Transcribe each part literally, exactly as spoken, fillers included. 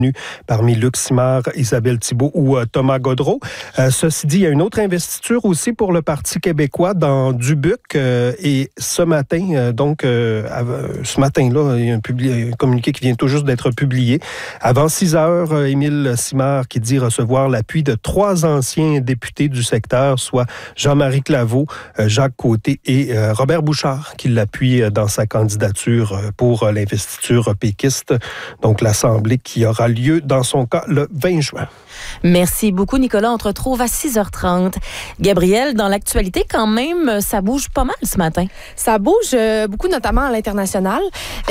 parmi Luc Simard, Isabelle Thibault ou euh, Thomas Gaudreault. Euh, ceci dit, il y a une autre investiture aussi pour le Parti québécois dans Dubuc. Euh, et ce matin, euh, donc, euh, ce matin-là, il y a un, publi- un communiqué qui vient tout juste d'être publié. Avant six heures, euh, Émile Simard qui dit recevoir l'appui de trois anciens députés du secteur, soit Jean-Marie Claveau, euh, Jacques Côté et euh, Robert Bouchard, qui l'appuient dans sa candidature pour euh, l'investiture péquiste. Donc, l'Assemblée qui aura lieu, dans son cas, le vingt juin. Merci beaucoup, Nicolas. On te retrouve à six heures trente. Gabrielle, dans l'actualité, quand même, ça bouge pas mal ce matin. Ça bouge euh, beaucoup, notamment à l'international.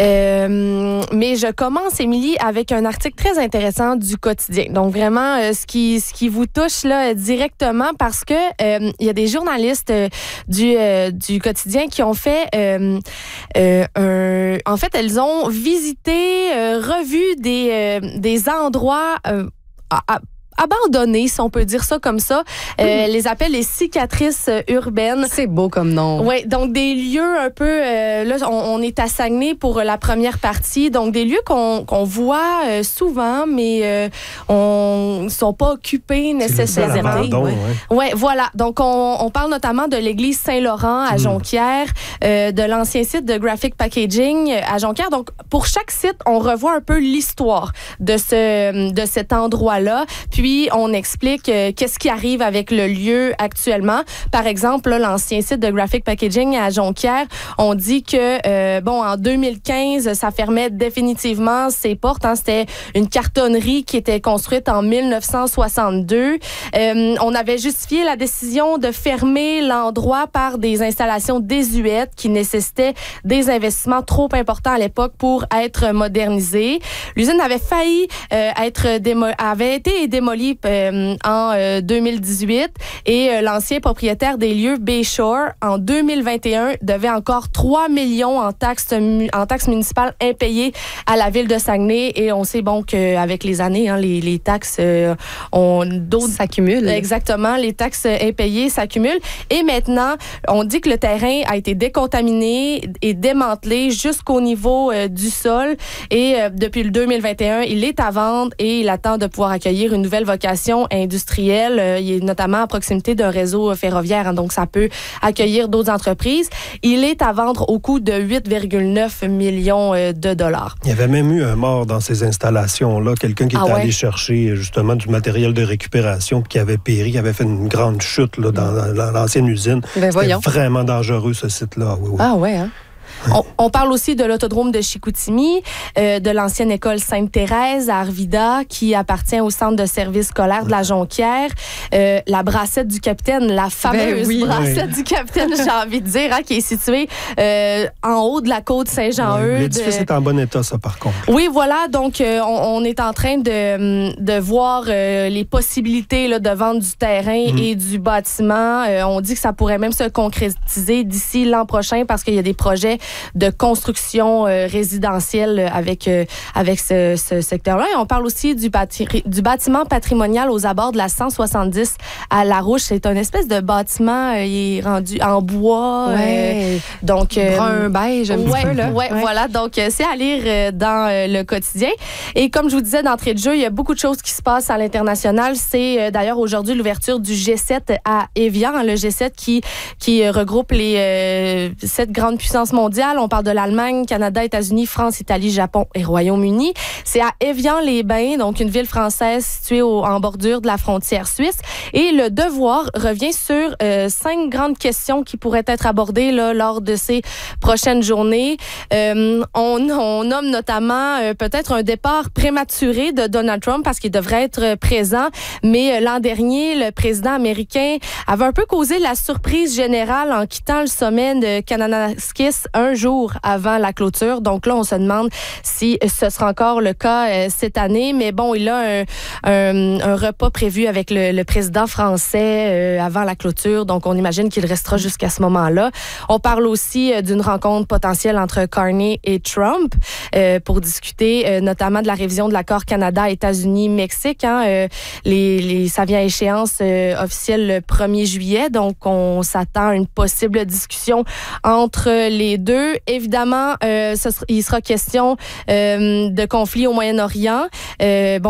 Euh, mais je commence, Émilie, avec un article très intéressant du Quotidien. Donc, vraiment, euh, ce qui ce qui vous touche là directement, parce que euh, il y a des journalistes euh, du, euh, du Quotidien qui ont fait... Euh, euh, un, en fait, elles ont visité, euh, revu des, euh, des endroits... Euh, à, à, abandonnés, si on peut dire ça comme ça. Euh, mmh. Les appellent les cicatrices urbaines. C'est beau comme nom. Oui, donc des lieux un peu... Euh, là, on, on est à Saguenay pour la première partie. Donc, des lieux qu'on, qu'on voit euh, souvent, mais euh, on ne sont pas occupés nécessairement. Oui, ouais. ouais, voilà. Donc, on, on parle notamment de l'église Saint-Laurent à mmh. Jonquière, euh, de l'ancien site de Graphic Packaging à Jonquière. Donc, pour chaque site, on revoit un peu l'histoire de, ce, de cet endroit-là. Puis, on explique euh, qu'est-ce qui arrive avec le lieu actuellement. Par exemple, là, l'ancien site de Graphic Packaging à Jonquière, on dit que, euh, bon, en deux mille quinze, ça fermait définitivement ses portes. Hein. C'était une cartonnerie qui était construite en dix-neuf cent soixante-deux. Euh, on avait justifié la décision de fermer l'endroit par des installations désuètes qui nécessitaient des investissements trop importants à l'époque pour être modernisée. L'usine avait failli euh, être démo- avait été démolie Euh, en euh, deux mille dix-huit et euh, l'ancien propriétaire des lieux, Bayshore, en deux mille vingt et un, devait encore trois millions en taxes, mu- en taxes municipales impayées à la ville de Saguenay. Et on sait bon qu'avec les années, hein, les, les taxes euh, on, d'autres, s'accumulent. Exactement, les taxes impayées s'accumulent. Et maintenant, on dit que le terrain a été décontaminé et démantelé jusqu'au niveau euh, du sol. Et euh, depuis le deux mille vingt et un, il est à vendre et il attend de pouvoir accueillir une nouvelle vocation industrielle. Euh, il est notamment à proximité d'un réseau ferroviaire, hein, donc ça peut accueillir d'autres entreprises. Il est à vendre au coût de huit virgule neuf millions euh, de dollars. Il y avait même eu un mort dans ces installations-là, quelqu'un qui ah était ouais? allé chercher justement du matériel de récupération qui avait péri, qui avait fait une grande chute là, dans, mmh. dans l'ancienne usine. Ben, C'était vraiment dangereux, ce site-là. Oui, oui. Ah ouais, hein? On, on parle aussi de l'autodrome de Chicoutimi, euh, de l'ancienne école Sainte-Thérèse à Arvida, qui appartient au centre de service scolaire de la Jonquière. Euh, la brassette du capitaine, la fameuse ben oui, brassette oui. du capitaine, j'ai envie de dire, hein, qui est située euh, en haut de la côte Saint-Jean-Eudes. Oui, l'édifice est en bon état, ça, par contre. Oui, voilà. Donc, euh, on, on est en train de, de voir euh, les possibilités là, de vente du terrain mmh. et du bâtiment. Euh, on dit que ça pourrait même se concrétiser d'ici l'an prochain parce qu'il y a des projets de construction euh, résidentielle avec, euh, avec ce, ce secteur-là. Et on parle aussi du, bâti- du bâtiment patrimonial aux abords de la cent soixante-dix à Larouche. C'est un espèce de bâtiment, euh, il est rendu en bois. Ouais. Euh, donc, euh, brun beige, un ouais, petit peu, là. Ouais, ouais, voilà. Donc, euh, c'est à lire euh, dans euh, le quotidien. Et comme je vous disais d'entrée de jeu, il y a beaucoup de choses qui se passent à l'international. C'est euh, d'ailleurs aujourd'hui l'ouverture du G sept à Évian, hein, le G sept qui, qui euh, regroupe les euh, sept grandes puissances mondiales. On parle de l'Allemagne, Canada, États-Unis, France, Italie, Japon et Royaume-Uni. C'est à Évian-les-Bains, donc une ville française située au, en bordure de la frontière suisse. Et le Devoir revient sur euh, cinq grandes questions qui pourraient être abordées là, lors de ces prochaines journées. Euh, on, on nomme notamment euh, peut-être un départ prématuré de Donald Trump parce qu'il devrait être présent. Mais euh, l'an dernier, le président américain avait un peu causé la surprise générale en quittant le sommet de Kananaskis un jour avant la clôture. Donc là, on se demande si ce sera encore le cas euh, cette année. Mais bon, il a un, un, un repas prévu avec le, le président français euh, avant la clôture. Donc, on imagine qu'il restera jusqu'à ce moment-là. On parle aussi euh, d'une rencontre potentielle entre Carney et Trump euh, pour discuter euh, notamment de la révision de l'accord Canada-États-Unis-Mexique. Hein, euh, les, les, ça vient à échéance euh, officielle le premier juillet. Donc, on s'attend à une possible discussion entre les deux. Évidemment, euh, ce sera, il sera question euh, de conflits au Moyen-Orient. Euh, bon,